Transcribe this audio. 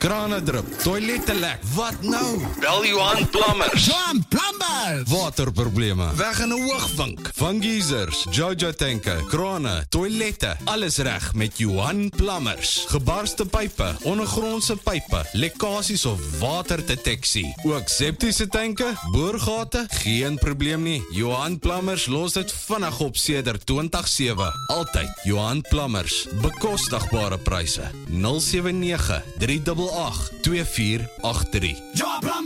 krane drup, toilette lek. Wat nou? Bel Johan Plumbers. Johan Plumbers! Waterprobleme, weg in 'n hoogvink. Van geysers, Jojo tanke, krane, toilette, alles reg met Johan Plumbers. Gebarste pype, ondergrondse pype, lekkasies of waterdeteksie. Ook septiese tanke, boorgate, geen probleem nie. Johan Plumbers los dit vinnig op sedert 2007. Altyd Johan Plumbers, bekostigbare pryse. 079 388 2483. Johan Plumbers!